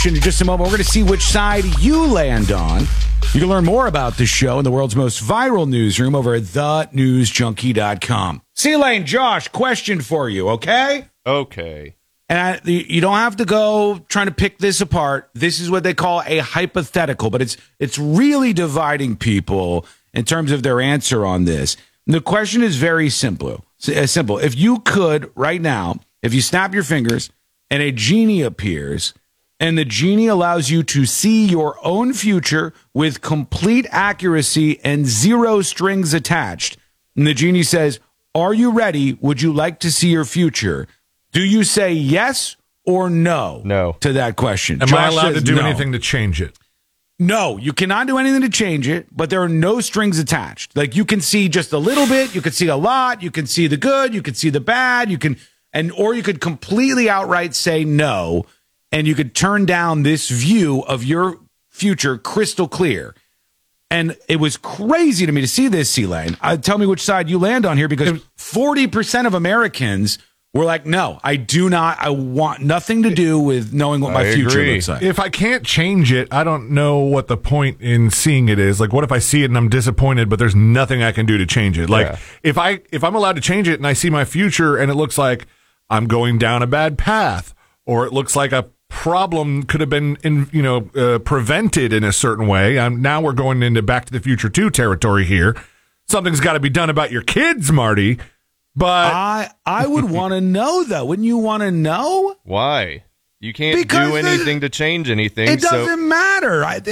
In just a moment, we're going to see which side you land on. You can learn more about the show in the world's most viral newsroom over at thenewsjunkie.com. C-Lane, Josh, question for you, okay? Okay. And you don't have to go trying to pick this apart. This is what they call a hypothetical, but it's really dividing people in terms of their answer on this. And the question is very simple. If you could, right now, if you snap your fingers and a genie appears, and the genie allows you to see your own future with complete accuracy and zero strings attached, and the genie says, "Are you ready? Would you like to see your future?" Do you say yes or no? No. To that question? Am I allowed says to do no. anything to change it? No, you cannot do anything to change it, but there are no strings attached. Like, you can see just a little bit, you can see a lot, you can see the good, you can see the bad, or you could completely outright say no, and you could turn down this view of your future crystal clear. And it was crazy to me to see this, C-Lane. Tell me which side you land on here, because 40% of Americans were like, no, I do not. I want nothing to do with knowing what my future looks like. If I can't change it, I don't know what the point in seeing it is. Like, what if I see it and I'm disappointed, but there's nothing I can do to change it? Like, if I'm allowed to change it and I see my future and it looks like I'm going down a bad path, or it looks like a problem could have been prevented in a certain way. Now we're going into Back to the Future 2 territory here. Something's got to be done about your kids, Marty. But I would want to know, though. Wouldn't you want to know? Why? You can't do anything to change anything. It doesn't matter. I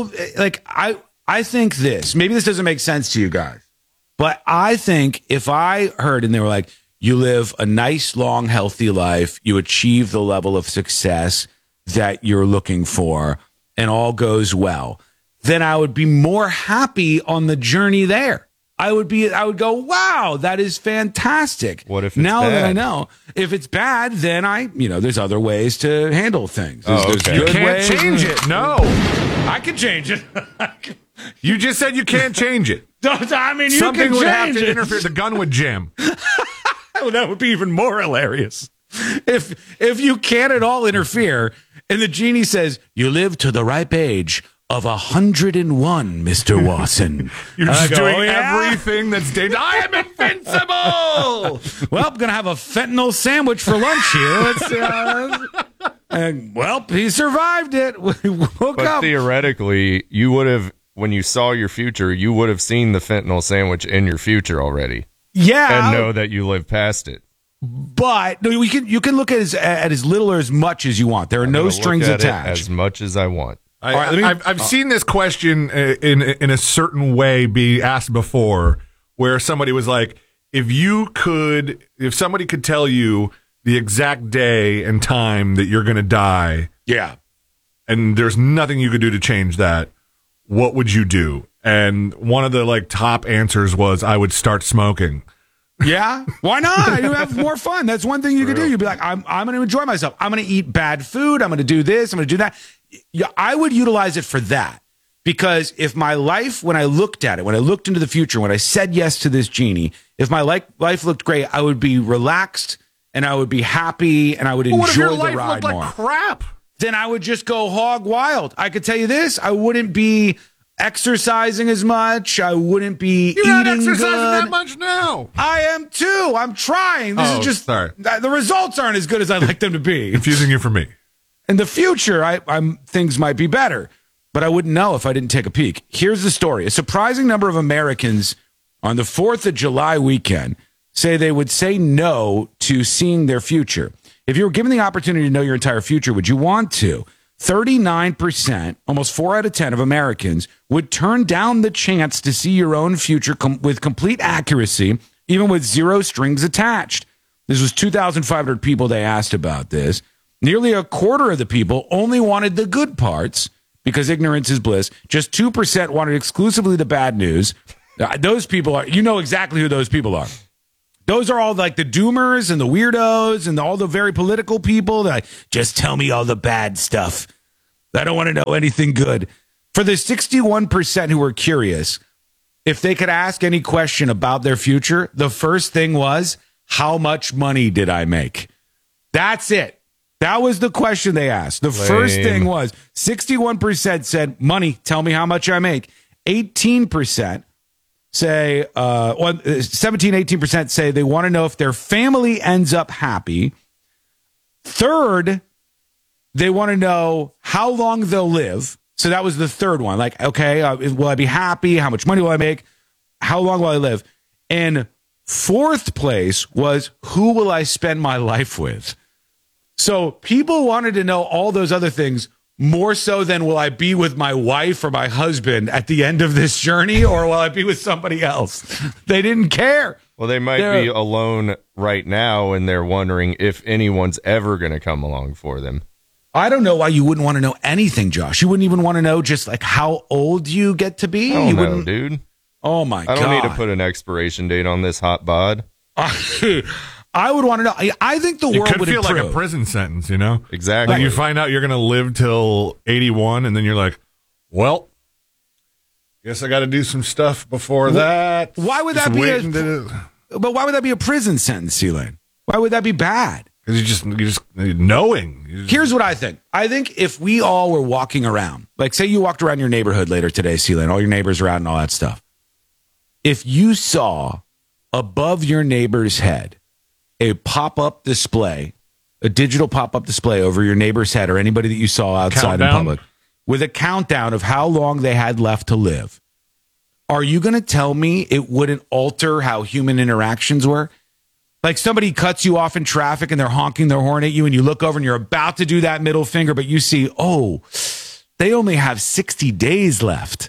think this. Maybe this doesn't make sense to you guys, but I think if I heard and they were like, you live a nice, long, healthy life, you achieve the level of success that you're looking for, and all goes well, then I would be more happy on the journey there. I would go, wow, that is fantastic. What if it's now bad? That I know, if it's bad, then there's other ways to handle things. There's you good can't ways. change it. No, I can change it. You just said you can't change it. I mean, you something can would change have to it. interfere. The gun would jam. That would be even more hilarious. If you can't at all interfere, and the genie says, you live to the ripe age of 101, Mr. Watson. You're just doing everything that's dangerous. I am invincible! Well, I'm going to have a fentanyl sandwich for lunch here. Well, he survived it. But theoretically, you would have, when you saw your future, you would have seen the fentanyl sandwich in your future already. Yeah. And know that you live past it. But you can look at as little or as much as you want. There are no strings attached. As much as I want. I've seen this question in a certain way be asked before, where somebody was like, if somebody could tell you the exact day and time that you're going to die, and there's nothing you could do to change that, what would you do? And one of the top answers was, I would start smoking. Yeah, why not? You have more fun. That's one thing you could do. You'd be like, I'm going to enjoy myself. I'm going to eat bad food. I'm going to do this. I'm going to do that. Yeah, I would utilize it for that, because if my life, when I looked at it, when I looked into the future, when I said yes to this genie, if my life looked great, I would be relaxed and I would be happy and I would enjoy the ride more. What if your life looked like crap? Then I would just go hog wild. I could tell you this: I wouldn't be exercising as much. I wouldn't be You're eating not exercising good. that much now. I am too. I'm trying. This is just sorry. The results aren't as good as I'd like them to be. Confusing you for me. In the future, things might be better, but I wouldn't know if I didn't take a peek. Here's the story. A surprising number of Americans on the 4th of July weekend say they would say no to seeing their future. If you were given the opportunity to know your entire future, would you want to? 39%, almost 4 out of 10 of Americans, would turn down the chance to see your own future with complete accuracy, even with zero strings attached. This was 2,500 people they asked about this. Nearly a quarter of the people only wanted the good parts, because ignorance is bliss. Just 2% wanted exclusively the bad news. Those people you know exactly who those people are. Those are all like the doomers and the weirdos and all the very political people that just tell me all the bad stuff. I don't want to know anything good. For the 61% who were curious, if they could ask any question about their future, the first thing was, how much money did I make? That's it. That was the question they asked. The first thing was 61% said, money, tell me how much I make. 18% say, 18% say they want to know if their family ends up happy. Third, they want to know how long they'll live. So that was the third one. Like, okay, will I be happy? How much money will I make? How long will I live? And fourth place was, who will I spend my life with? So people wanted to know all those other things more so than will I be with my wife or my husband at the end of this journey, or will I be with somebody else? They didn't care. Well, they might be alone right now, and they're wondering if anyone's ever going to come along for them. I don't know why you wouldn't want to know anything, Josh. You wouldn't even want to know just like how old you get to be. I don't know, dude. Oh my God! I don't need to put an expiration date on this hot bod. I would want to know. I think the world would feel improve. like a prison sentence, you know? Exactly. Like you find out you're going to live till 81, and then you're like, well, guess I got to do some stuff before that. Why would that be but why would that be a prison sentence, Elaine? Why would that be bad? Because you're just knowing. Here's what I think. I think if we all were walking around, like say you walked around your neighborhood later today, Elaine, all your neighbors are out and all that stuff. If you saw above your neighbor's head a pop-up display, a digital pop-up display over your neighbor's head or anybody that you saw outside in public with a countdown of how long they had left to live, are you going to tell me it wouldn't alter how human interactions were? Like somebody cuts you off in traffic and they're honking their horn at you and you look over and you're about to do that middle finger, but you see, oh, they only have 60 days left.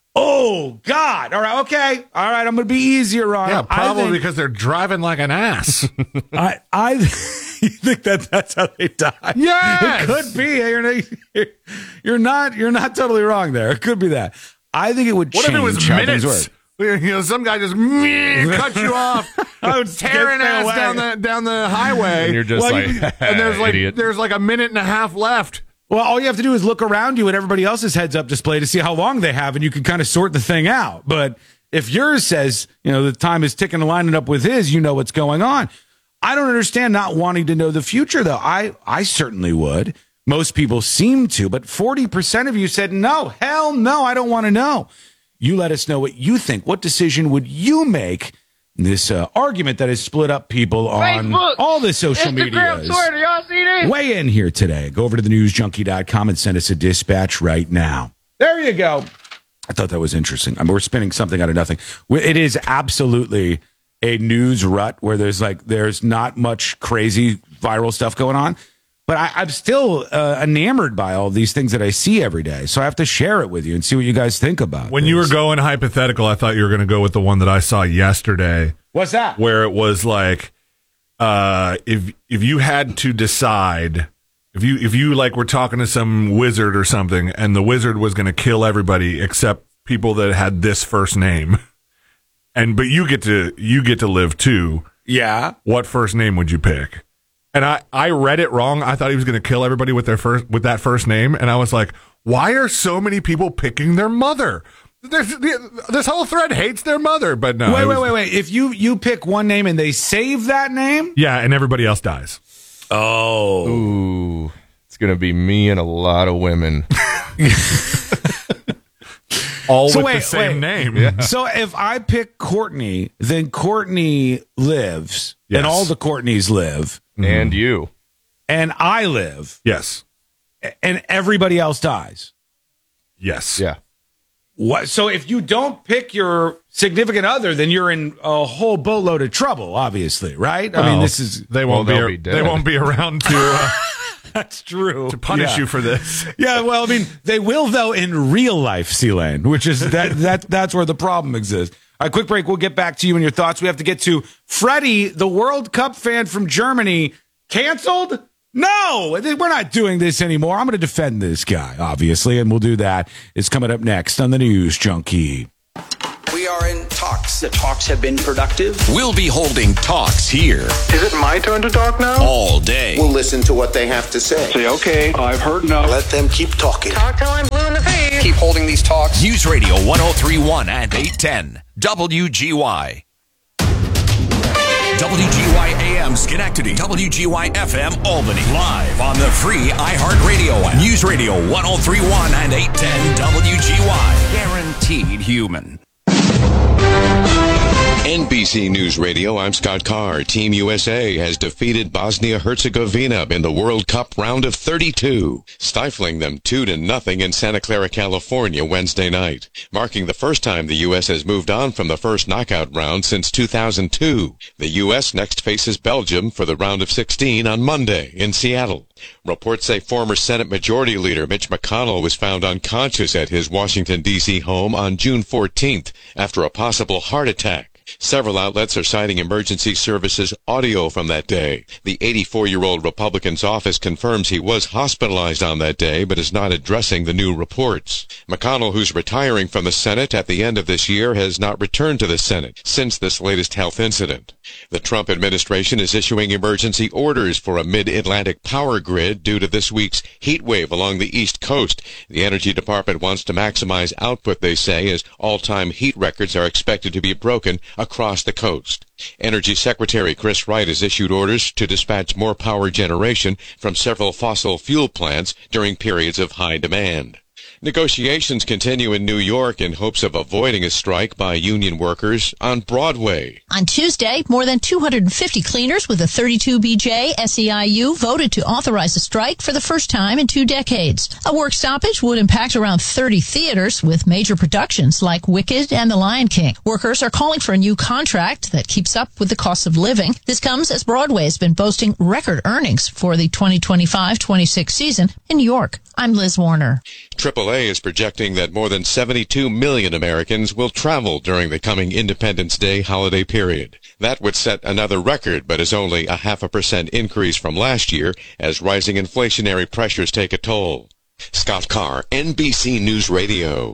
Oh, God. All right. Okay. All right. I'm going to be easier on them. Yeah, probably because they're driving like an ass. I you think that's how they die? Yes. It could be. You're not totally wrong there. It could be that. I think it would change. What if it was how minutes? things work. You know, some guy just cut you off, tearing ass down the highway, and you're just and there's like a minute and a half left. Well, all you have to do is look around you at everybody else's heads-up display to see how long they have, and you can kind of sort the thing out. But if yours says, the time is ticking and lining up with his, you know what's going on. I don't understand not wanting to know the future, though. I certainly would. Most people seem to, but 40% of you said, no, hell no, I don't want to know. You let us know what you think. What decision would you make? This argument that has split up people on Facebook, all the social media. Twitter, y'all see this? Weigh in here today. Go over to thenewsjunkie.com and send us a dispatch right now. There you go. I thought that was interesting. I mean, we're spinning something out of nothing. It is absolutely a news rut where there's not much crazy viral stuff going on. But I'm still enamored by all these things that I see every day. So I have to share it with you and see what you guys think about When you were going hypothetical, I thought you were going to go with the one that I saw yesterday. What's that? Where it was like, if you had to decide, if you like were talking to some wizard or something, and the wizard was going to kill everybody except people that had this first name, but you get to live too. Yeah. What first name would you pick? And I read it wrong. I thought he was going to kill everybody with that first name. And I was like, why are so many people picking their mother? This whole thread hates their mother. But no. Wait. If you pick one name and they save that name? Yeah, and everybody else dies. Oh. Ooh. It's going to be me and a lot of women. All with the same name. Yeah. So if I pick Courtney, then Courtney lives, and all the Courtneys live. And you. And I live. Yes. And everybody else dies. Yes. Yeah. What? So if you don't pick your significant other, then you're in a whole boatload of trouble, obviously, right? I mean, this is... They won't be around to... That's true. To punish you for this. Yeah, well, I mean, they will, though, in real life, C-Lane, which is that's where the problem exists. All right, quick break. We'll get back to you and your thoughts. We have to get to Freddie, the World Cup fan from Germany. Canceled? No, we're not doing this anymore. I'm going to defend this guy, obviously, and we'll do that. It's coming up next on the News Junkie. We are in talks. The talks have been productive. We'll be holding talks here. Is it my turn to talk now? All day. We'll listen to what they have to say. Say, okay, I've heard enough. Let them keep talking. Talk till I'm blue in the face. Keep holding these talks. News Radio 103.1 and 810. WGY. WGY AM Schenectady, WGY FM Albany. Live on the free iHeartRadio app. News Radio 103.1 and 810 WGY. Guaranteed human. NBC News Radio, I'm Scott Carr. Team USA has defeated Bosnia-Herzegovina in the World Cup round of 32, stifling them 2-0 in Santa Clara, California Wednesday night, marking the first time the U.S. has moved on from the first knockout round since 2002. The U.S. next faces Belgium for the round of 16 on Monday in Seattle. Reports say former Senate Majority Leader Mitch McConnell was found unconscious at his Washington, D.C. home on June 14th after a possible heart attack. Several outlets are citing emergency services audio from that day. The 84-year-old Republican's office confirms he was hospitalized on that day, but is not addressing the new reports. McConnell, who's retiring from the Senate at the end of this year, has not returned to the Senate since this latest health incident. The Trump administration is issuing emergency orders for a mid-Atlantic power grid due to this week's heat wave along the East Coast. The Energy Department wants to maximize output, they say, as all-time heat records are expected to be broken across the coast. Energy Secretary Chris Wright has issued orders to dispatch more power generation from several fossil fuel plants during periods of high demand. Negotiations continue in New York in hopes of avoiding a strike by union workers on Broadway. On Tuesday, more than 250 cleaners with a 32BJ SEIU voted to authorize a strike for the first time in 2 decades. A work stoppage would impact around 30 theaters with major productions like Wicked and The Lion King. Workers are calling for a new contract that keeps up with the cost of living. This comes as Broadway has been boasting record earnings for the 2025-26 season in New York. I'm Liz Warner. AAA is projecting that more than 72 million Americans will travel during the coming Independence Day holiday period. That would set another record, but is only a 0.5% increase from last year as rising inflationary pressures take a toll. Scott Carr, NBC News Radio.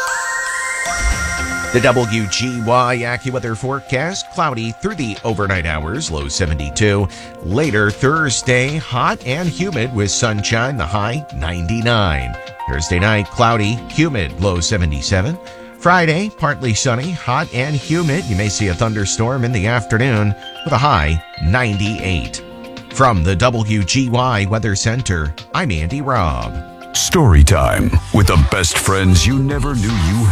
The WGY AccuWeather forecast, cloudy through the overnight hours, low 72. Later Thursday, hot and humid with sunshine, the high 99. Thursday night, cloudy, humid, low 77. Friday, partly sunny, hot and humid. You may see a thunderstorm in the afternoon with a high 98. From the WGY Weather Center, I'm Andy Robb. Story time with the best friends you never knew you had.